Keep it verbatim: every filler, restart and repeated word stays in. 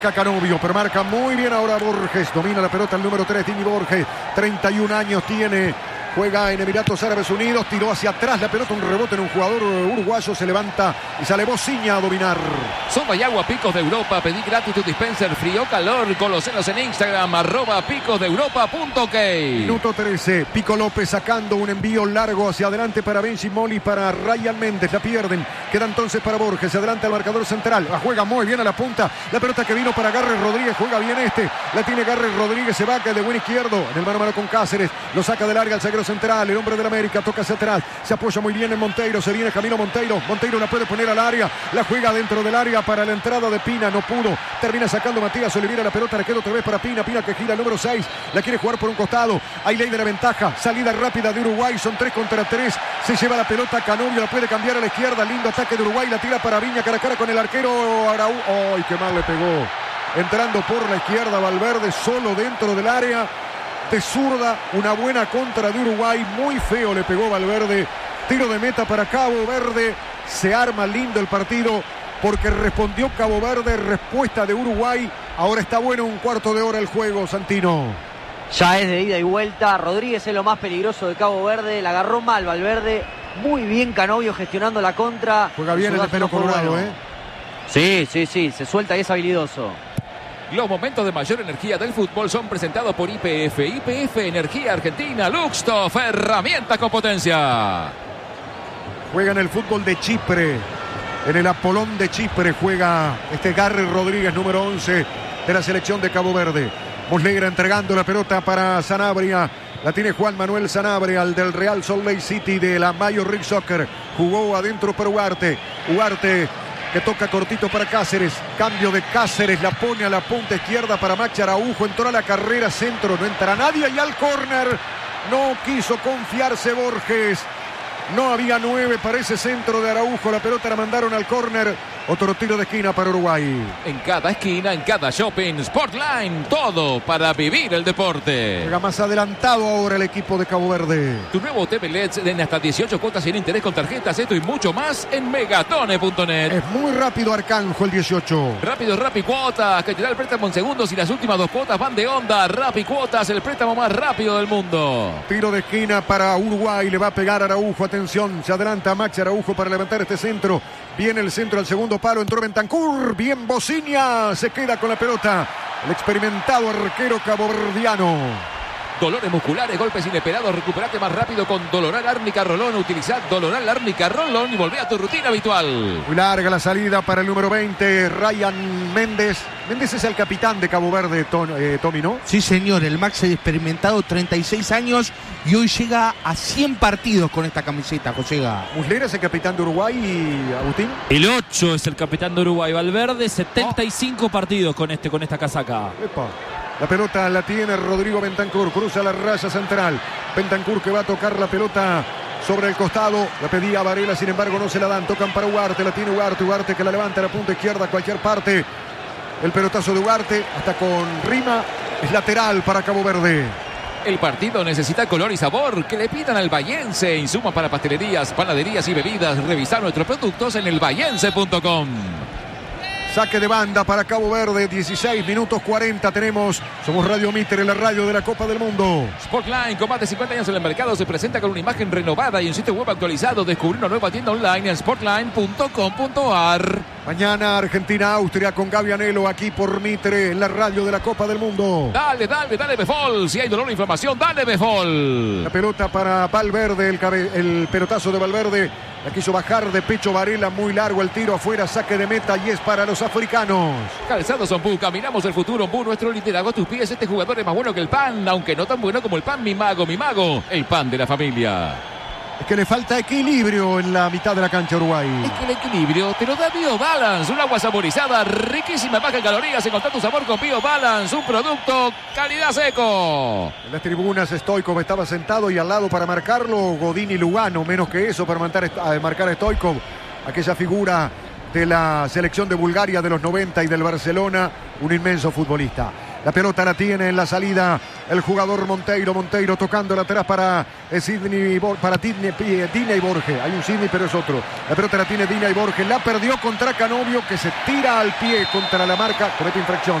Canovio, pero marca muy bien ahora Borges, domina la pelota el número tres, Tini Borges, treinta y un años tiene, juega en Emiratos Árabes Unidos, tiró hacia atrás la pelota, un rebote en un jugador uruguayo, se levanta y sale Bociña a dominar. Sopa y agua Picos de Europa, pedí gratis tu dispenser frío calor, colosenos en Instagram, arroba picos de europa punto ok. Minuto trece, Pico López sacando un envío largo hacia adelante para Benji Moli, para Ryan Méndez, la pierden, queda entonces para Borges, adelante al marcador central, la juega muy bien a la punta, la pelota que vino para Garres Rodríguez, juega bien este, la tiene Garres Rodríguez, se va que de buen izquierdo, en el mano a mano con Cáceres, lo saca del área al zaguero central, el hombre del América, toca hacia atrás, se apoya muy bien en Monteiro, se viene camino Monteiro, Monteiro la puede poner al área, la juega dentro del área para la entrada de Pina, no pudo, termina sacando Matías Oliveira, la pelota le queda otra vez para Pina, Pina que gira el número seis, la quiere jugar por un costado, hay ley de la ventaja, salida rápida de Uruguay, son tres contra tres, se lleva la pelota, Canovio la puede cambiar a la izquierda, lindo ataque de Uruguay, la tira para Viña, cara a cara con el arquero Araújo, ¡ay, qué mal le pegó! Entrando por la izquierda Valverde, solo dentro del área, de zurda, una buena contra de Uruguay, muy feo le pegó Valverde, tiro de meta para Cabo Verde, se arma lindo el partido, porque respondió Cabo Verde, respuesta de Uruguay, ahora está bueno un cuarto de hora el juego, Santino. Ya es de ida y vuelta, Rodríguez es lo más peligroso de Cabo Verde, la agarró mal Valverde, muy bien Canovio gestionando la contra. Juega bien el de pelo colorado, ¿eh? Sí, sí, sí, se suelta y es habilidoso. Los momentos de mayor energía del fútbol son presentados por I P F. I P F Energía Argentina, Luxtof, herramientas con potencia. Juega en el fútbol de Chipre, en el Apolón de Chipre juega este Garres Rodríguez, número once de la selección de Cabo Verde. Muslera entregando la pelota para Sanabria. La tiene Juan Manuel Sanabria, el del Real Salt Lake City de la Major League Soccer. Jugó adentro para Ugarte. Ugarte que toca cortito para Cáceres. Cambio de Cáceres, la pone a la punta izquierda para Maxi Araujo. Entró a la carrera, centro, no entra nadie. Y al córner no quiso confiarse Borges. No había nueve para ese centro de Araujo. La pelota la mandaron al córner. Otro tiro de esquina para Uruguay. En cada esquina, en cada shopping, Sportline, todo para vivir el deporte. Juega más adelantado ahora el equipo de Cabo Verde. Tu nuevo T V L E D en hasta dieciocho cuotas sin interés con tarjetas, esto y mucho más en megatone punto net. Es muy rápido Arcanjo el dieciocho. Rápido Rappi Cuotas, que te da el préstamo en segundos y las últimas dos cuotas van de onda. Rappi Cuotas, el préstamo más rápido del mundo. Tiro de esquina para Uruguay, le va a pegar Araujo, atención, se adelanta Maxi Araujo para levantar este centro. Viene el centro al segundo palo, entró Bentancur, bien Bociña, se queda con la pelota. El experimentado arquero caboverdiano. Dolores musculares, golpes inesperados, recuperate más rápido con Doloral Árnica Rolón. Utiliza Doloral Árnica Rolón y volvé a tu rutina habitual. Muy larga la salida para el número veinte, Ryan Méndez. Méndez es el capitán de Cabo Verde, eh, Tommy, ¿no? Sí, señor, el Max experimentado, treinta y seis años y hoy llega a cien partidos con esta camiseta, Josega. Muslera es el capitán de Uruguay y Agustín. El ocho es el capitán de Uruguay, Valverde, setenta y cinco oh. partidos con, este, con esta casaca. Epa. La pelota la tiene Rodrigo Bentancur, cruza la raya central. Bentancur que va a tocar la pelota sobre el costado. La pedía Varela, sin embargo no se la dan. Tocan para Ugarte, la tiene Ugarte. Ugarte que la levanta a la punta izquierda a cualquier parte. El pelotazo de Ugarte, hasta con rima, es lateral para Cabo Verde. El partido necesita color y sabor. Que le pidan al Bahiense. Insuma para pastelerías, panaderías y bebidas. Revisar nuestros productos en el bahiense punto com. Saque de banda para Cabo Verde, dieciséis minutos cuarenta tenemos. Somos Radio Mitre, la radio de la Copa del Mundo. Sportline, con más de cincuenta años en el mercado, se presenta con una imagen renovada y un sitio web actualizado. Descubrí una nueva tienda online en sportline punto com punto ar. Mañana Argentina-Austria con Gaby Anelo aquí por Mitre, en la radio de la Copa del Mundo. Dale, dale, dale Befol. Si hay dolor o inflamación, dale Befol. La pelota para Valverde, el, cabe, el pelotazo de Valverde. La quiso bajar de pecho Varela, muy largo el tiro afuera, saque de meta y es para los africanos. Calzados Ombú, caminamos el futuro. Ombú, nuestro liderazgo a tus pies. Este jugador es más bueno que el pan, aunque no tan bueno como el pan. Mi mago, mi mago, el pan de la familia. Es que le falta equilibrio en la mitad de la cancha Uruguay. Es que el equilibrio te lo da BioBalance, un agua saborizada, riquísima, baja en calorías. Encontrá tu sabor con BioBalance, un producto calidad seco. En las tribunas Stoikov estaba sentado y al lado para marcarlo Godín y Lugano, menos que eso para marcar, marcar a Stoikov, aquella figura de la selección de Bulgaria de los noventa y del Barcelona, un inmenso futbolista. La pelota la tiene en la salida el jugador Monteiro. Monteiro tocando atrás para eh, Sidney, para Dina y Borges. Hay un Sidney, pero es otro. La pelota la tiene Dina y Borges. La perdió contra Canovio, que se tira al pie contra la marca. Comete infracción.